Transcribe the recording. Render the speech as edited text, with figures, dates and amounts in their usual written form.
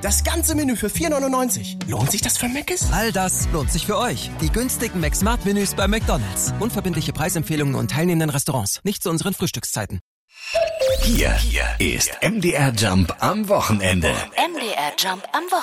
Das ganze Menü für 4,99. Lohnt sich das für Mc's? All das lohnt sich für euch. Die günstigen McSmart-Menüs bei McDonald's. Unverbindliche Preisempfehlungen und teilnehmenden Restaurants. Nicht zu unseren Frühstückszeiten. Hier ist MDR Jump am Wochenende. MDR Jump am Wochenende.